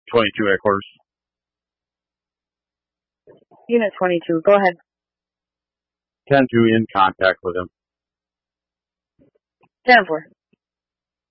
22 headquarters. Unit 22, go ahead. 10-2 in contact with him. 10-4.